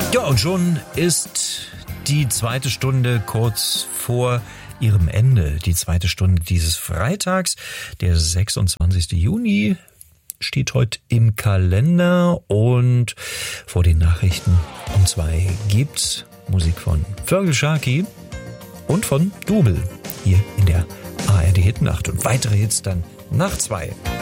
Ja, und schon ist die zweite Stunde kurz vor ihrem Ende. Die zweite Stunde dieses Freitags, der 26. Juni, steht heute im Kalender, und vor den Nachrichten um 2 gibt's Musik von Feargal Sharkey und von Double hier in der ARD Hitnacht und weitere Hits dann nach 2.